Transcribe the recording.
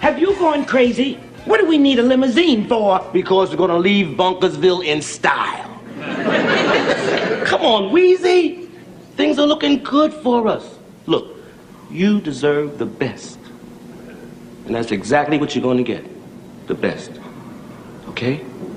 Have you gone crazy? What do we need a limousine for? Because we're gonna leave Bunkersville in style. Come on, Wheezy. Things are looking good for us. Look, you deserve the best. And that's exactly what you're gonna get. The best. Okay?